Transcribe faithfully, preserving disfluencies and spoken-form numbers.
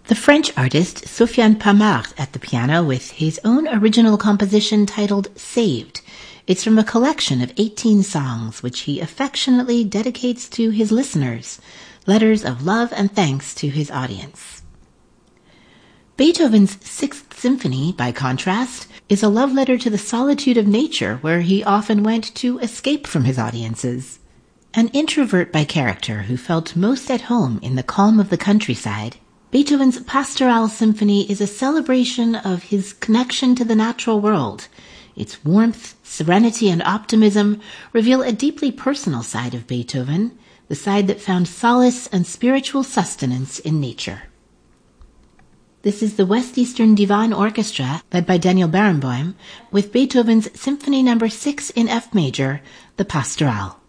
The French artist Sofiane Pamart at the piano with his own original composition titled Saved. It's from a collection of eighteen songs which he affectionately dedicates to his listeners, letters of love and thanks to his audience. Beethoven's Sixth Symphony, by contrast, is a love letter to the solitude of nature where he often went to escape from his audiences. An introvert by character who felt most at home in the calm of the countryside, Beethoven's Pastoral Symphony is a celebration of his connection to the natural world. Its warmth, serenity, and optimism reveal a deeply personal side of Beethoven, the side that found solace and spiritual sustenance in nature. This is the West Eastern Divan Orchestra, led by Daniel Barenboim, with Beethoven's Symphony Number six in F major, the Pastoral.